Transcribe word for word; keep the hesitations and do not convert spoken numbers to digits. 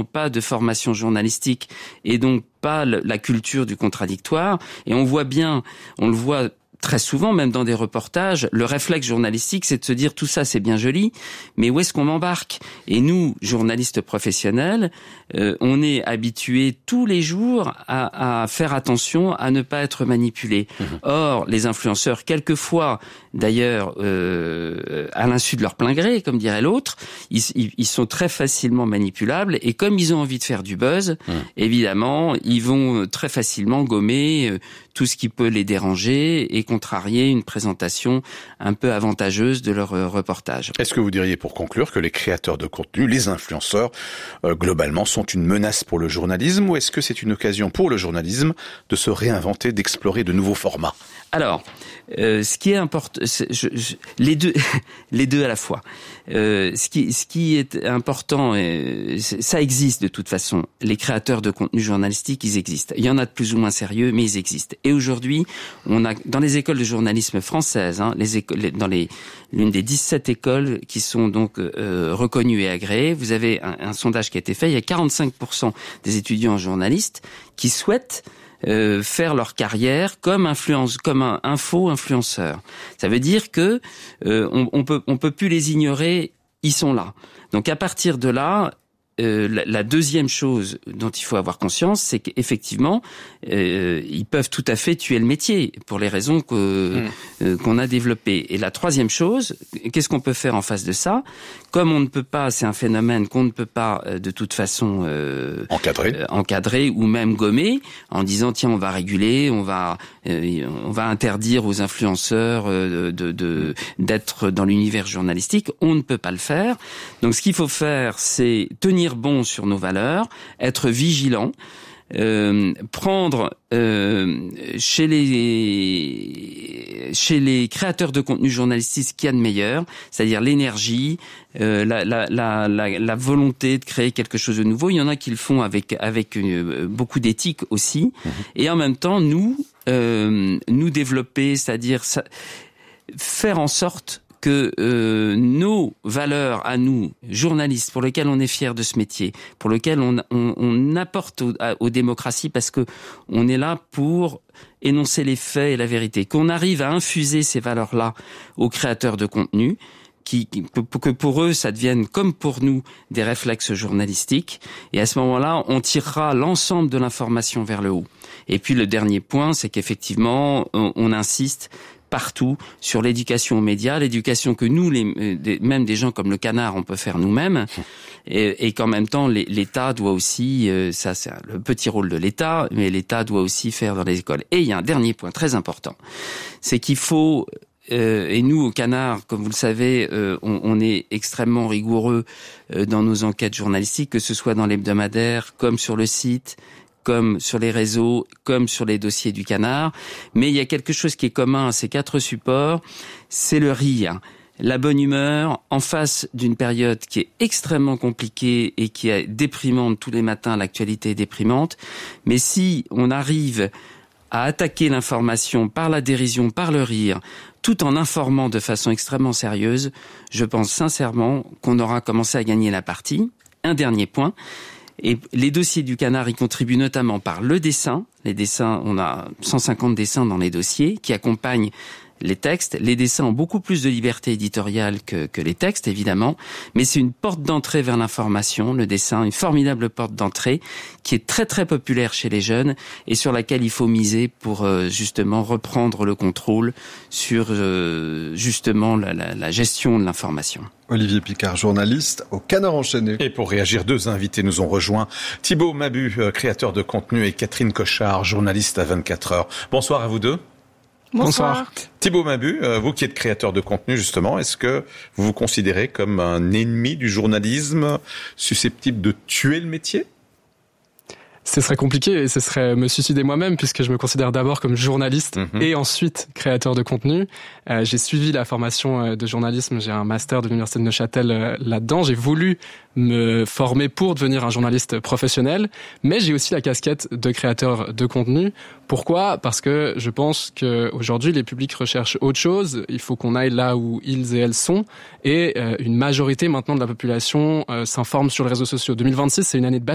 pas de formation journalistique et donc pas la culture du contradictoire. Et on voit bien, on le voit très souvent, même dans des reportages, le réflexe journalistique, c'est de se dire tout ça, c'est bien joli, mais où est-ce qu'on m'embarque ? Et nous, journalistes professionnels, euh, on est habitués tous les jours à, à faire attention à ne pas être manipulés. Mmh. Or, les influenceurs, quelquefois, d'ailleurs, euh, à l'insu de leur plein gré, comme dirait l'autre, ils, ils, ils sont très facilement manipulables. Et comme ils ont envie de faire du buzz, mmh. évidemment, ils vont très facilement gommer euh, tout ce qui peut les déranger et contrarier une présentation un peu avantageuse de leur euh, reportage. Est-ce que vous diriez, pour conclure, que les créateurs de contenu, les influenceurs, euh, globalement, sont une menace pour le journalisme, ou est-ce que c'est une occasion pour le journalisme de se réinventer, d'explorer de nouveaux formats ? Alors, euh, ce qui est important, c'est, je, je, les deux, les deux à la fois. Euh, ce qui, ce qui est important, euh, ça existe de toute façon. Les créateurs de contenu journalistique, ils existent. Il y en a de plus ou moins sérieux, mais ils existent. Et aujourd'hui, on a dans les écoles de journalisme françaises, hein, les écoles, dans les l'une des dix-sept écoles qui sont donc euh, reconnues et agréées, vous avez un, un sondage qui a été fait. Il y a quarante-cinq pour cent des étudiants en journalistes qui souhaitent Euh, faire leur carrière comme influence, comme un info-influenceur. Ça veut dire que euh, on, on peut, on peut plus les ignorer. Ils sont là. Donc à partir de là, euh, la, la deuxième chose dont il faut avoir conscience, c'est qu'effectivement, euh, ils peuvent tout à fait tuer le métier pour les raisons que, mmh. euh, qu'on a développées. Et la troisième chose, qu'est-ce qu'on peut faire en face de ça ? Comme on ne peut pas, c'est un phénomène qu'on ne peut pas euh, de toute façon euh, encadrer, euh, encadrer ou même gommer en disant tiens on va réguler, on va euh, on va interdire aux influenceurs euh, de, de d'être dans l'univers journalistique. On ne peut pas le faire. Donc ce qu'il faut faire, c'est tenir bon sur nos valeurs, être vigilant. Euh, prendre euh, chez les chez les créateurs de contenu journalistique ce qu'il y a de meilleur, c'est-à-dire l'énergie, euh, la, la, la, la, la volonté de créer quelque chose de nouveau. Il y en a qui le font avec avec une, beaucoup d'éthique aussi, mmh. et en même temps nous euh, nous développer, c'est-à-dire ça, faire en sorte que euh, nos valeurs à nous, journalistes, pour lesquelles on est fiers de ce métier, pour lesquelles on, on, on apporte aux, aux démocraties, parce que on est là pour énoncer les faits et la vérité, qu'on arrive à infuser ces valeurs-là aux créateurs de contenu, qui, qui, que pour eux, ça devienne, comme pour nous, des réflexes journalistiques. Et à ce moment-là, on tirera l'ensemble de l'information vers le haut. Et puis le dernier point, c'est qu'effectivement, on, on insiste partout sur l'éducation aux médias, l'éducation que nous, les, des, même des gens comme le Canard, on peut faire nous-mêmes, et, et qu'en même temps, les, l'État doit aussi, euh, ça c'est le petit rôle de l'État, mais l'État doit aussi faire dans les écoles. Et il y a un dernier point très important, c'est qu'il faut, euh, et nous au Canard, comme vous le savez, euh, on, on est extrêmement rigoureux euh, dans nos enquêtes journalistiques, que ce soit dans l'hebdomadaire, comme sur le site, comme sur les réseaux, comme sur les dossiers du Canard. Mais il y a quelque chose qui est commun à ces quatre supports, c'est le rire, la bonne humeur, en face d'une période qui est extrêmement compliquée et qui est déprimante tous les matins, l'actualité est déprimante. Mais si on arrive à attaquer l'information par la dérision, par le rire, tout en informant de façon extrêmement sérieuse, je pense sincèrement qu'on aura commencé à gagner la partie. Un dernier point. Et les dossiers du Canard y contribuent notamment par le dessin. Les dessins, on a cent cinquante dessins dans les dossiers qui accompagnent les textes. Les dessins ont beaucoup plus de liberté éditoriale que, que les textes, évidemment. Mais c'est une porte d'entrée vers l'information, le dessin, une formidable porte d'entrée qui est très très populaire chez les jeunes et sur laquelle il faut miser pour euh, justement reprendre le contrôle sur euh, justement la, la, la gestion de l'information. Olivier Picard, journaliste au Canard enchaîné. Et pour réagir, deux invités nous ont rejoints. Thibaut Mabu, créateur de contenu, et Catherine Cochard, journaliste à vingt-quatre heures. Bonsoir à vous deux. Bonsoir. Bonsoir. Thibaut Mabu, vous qui êtes créateur de contenu justement, est-ce que vous vous considérez comme un ennemi du journalisme susceptible de tuer le métier ? Ce serait compliqué et ce serait me suicider moi-même puisque je me considère d'abord comme journaliste mmh. et ensuite créateur de contenu. Euh, j'ai suivi la formation de journalisme, j'ai un master de l'université de Neuchâtel euh, là-dedans. J'ai voulu me former pour devenir un journaliste professionnel, mais j'ai aussi la casquette de créateur de contenu. Pourquoi ? Parce que je pense qu'aujourd'hui, les publics recherchent autre chose. Il faut qu'on aille là où ils et elles sont. Et euh, une majorité maintenant de la population euh, s'informe sur les réseaux sociaux. deux mille vingt-six, c'est une année de